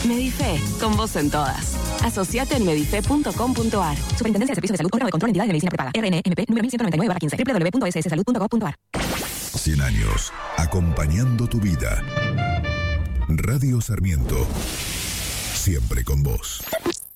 Medife, con vos en todas. Asociate en medife.com.ar. Superintendencia de Servicios de Salud, órgano de control de entidades de medicina prepaga. RNMP, número 1199/15. www.sssalud.gov.ar. 100 años, acompañando tu vida. Radio Sarmiento, siempre con vos.